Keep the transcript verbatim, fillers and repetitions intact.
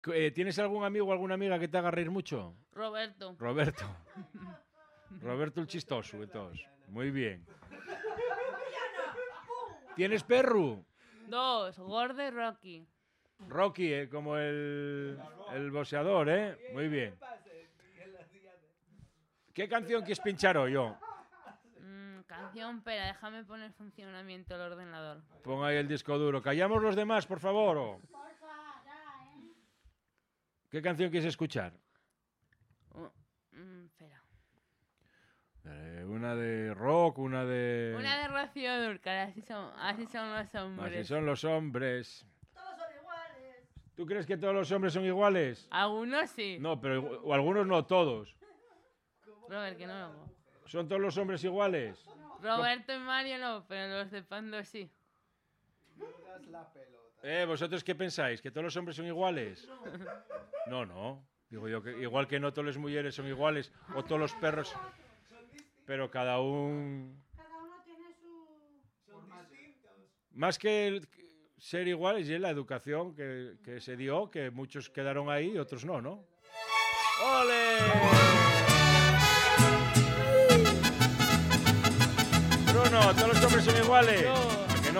Eh, ¿Tienes algún amigo o alguna amiga que te haga reír mucho? Roberto. Roberto. Roberto el chistoso de todos. Muy bien. ¿Tienes perro? Dos, Gordo y Rocky. Rocky, eh, como el, el boxeador, ¿eh? Muy bien. ¿Qué canción quieres pinchar hoy, yo? Mm, canción, pero déjame poner funcionamiento el ordenador. Pon ahí el disco duro. ¿Callamos los demás, por favor? O... ¿Qué canción quieres escuchar? Uh, mm, espera. Eh, una de rock, una de... Una de Rocío Dúrcal, así son, así son los hombres. Así son los hombres. Todos son iguales. ¿Tú crees que todos los hombres son iguales? Algunos sí. No, pero o algunos no, todos. Robert, que no lo hago. ¿Son todos los hombres iguales? Roberto y Mario no, pero los de Pando sí. Eh, ¿vosotros qué pensáis? ¿Que todos los hombres son iguales? No, no. Digo yo que igual que no todas las mujeres son iguales o todos los perros, pero cada uno... Cada uno tiene su... Son distintos. Más que el- ser iguales y la educación que, que se dio, que muchos quedaron ahí y otros no, ¿no? ¡Ole! Bruno, todos los hombres son iguales. No.